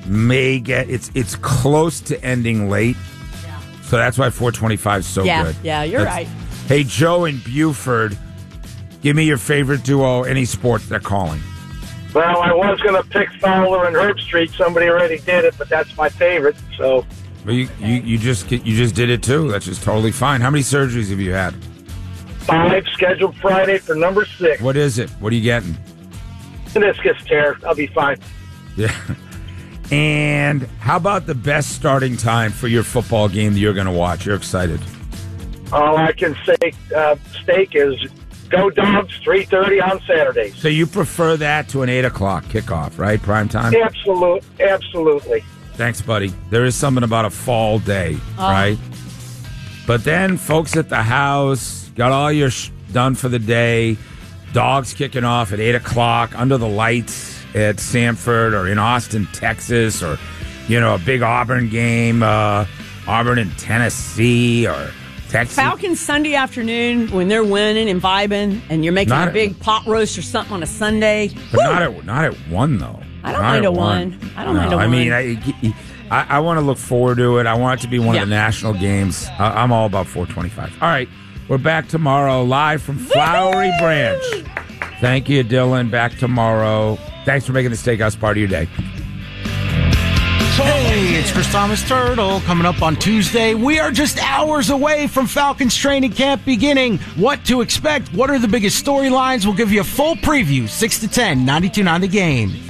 may get it's close to ending late. So that's why 425 is so good. Yeah, you're right. Hey, Joe in Buford, give me your favorite duo, any sport they're calling. Well, I was going to pick Fowler and Herbstreit. Somebody already did it, but that's my favorite. So, but you just did it too. That's just totally fine. How many surgeries have you had? 5 scheduled Friday for number 6. What is it? What are you getting? Meniscus tear. I'll be fine. Yeah. And how about the best starting time for your football game that you're going to watch? You're excited. All I can say, Steak, is go Dogs, 3:30 on Saturdays. So you prefer that to an 8 o'clock kickoff, right? Prime time? Absolutely. Thanks, buddy. There is something about a fall day, right? But then folks at the house got all your done for the day. Dogs kicking off at 8 o'clock under the lights at Sanford or in Austin, Texas, or, a big Auburn game, Auburn and Tennessee or Texas. Falcons Sunday afternoon when they're winning and vibing, and you're making a big pot roast or something on a Sunday. But not at 1, though. I don't mind a 1. I don't mind a 1. I mean, I want to look forward to it. I want it to be one of the national games. I'm all about 425. All right, we're back tomorrow live from Flowery Branch. Thank you, Dylan. Back tomorrow. Thanks for making the Steakhouse part of your day. Hey, it's Chris Thomas Turtle coming up on Tuesday. We are just hours away from Falcons training camp beginning. What to expect? What are the biggest storylines? We'll give you a full preview, 6 to 10, 92.9 The Game.